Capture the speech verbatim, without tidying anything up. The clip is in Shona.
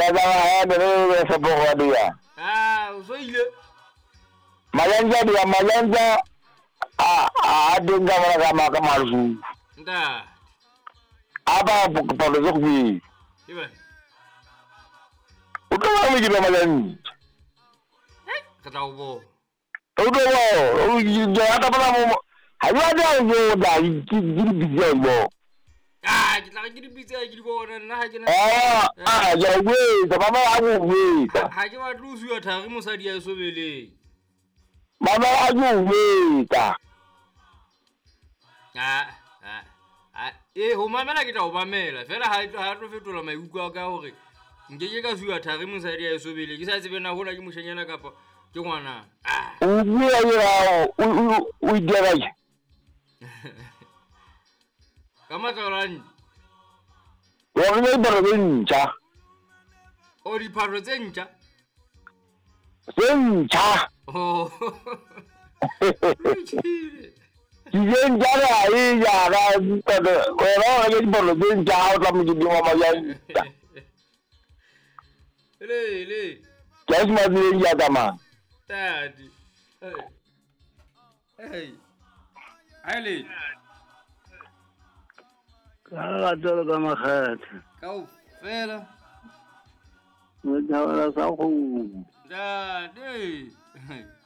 sama dari sebuah dia. Ah, so ile. Mayanja dia mayanja ah ada enggak sama kemalu. Nda. Apa kepada Zukbi? Iba. Udah kami juga mayanja. Eh, kata ubo. Udah wow, jangan apa nama. Hanya ada yang dah jadi bisa bo. Ah, kita lagi bisa jadi bawa nah aja nah. Ah, ah, ya weh, sama aku weh. Haja wa rusu ya tari musa dia so bele. Mama aku weh ta. Ah, ah. Ah, eh ho mamela kita o mamela. Fela ha ha re fetola maikutlo ka hore ngeke ka suwa tari musa dia so bele. Ke sa tsebe na hola ke moshanyana kapa ke ngwana. Ah. O bua ya o o dira. Kama tsoran. Wa ne barbencha. O di pharo tse ntja. Bencha. Oh. Diyen jara ai ya ra ta de ko ra le barbencha o ta mi di mama ya. Le le. Kes ma di ya ta ma. Tadi. Hey. Hey. Ali. Kala tolo kama khat. Kau fela. Mudawala sa ko. Tadi.